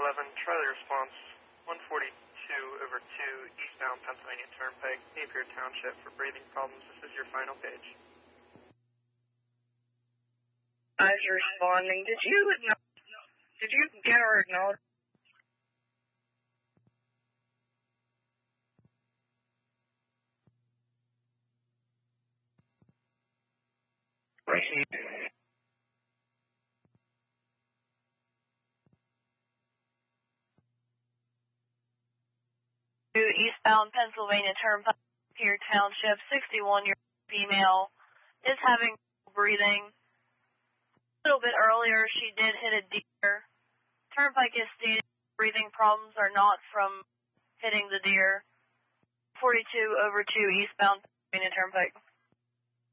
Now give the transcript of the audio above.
Charlie response 142 over 2 eastbound Pennsylvania Turnpike, Napier Township for breathing problems. This is your final page. I was responding. Did you get our acknowledgement? Eastbound Pennsylvania Turnpike, Napier Township, 61-year-old female, is having breathing. A little bit earlier, she did hit a deer. Turnpike is stating breathing problems are not from hitting the deer. 42 over 2 eastbound Pennsylvania Turnpike.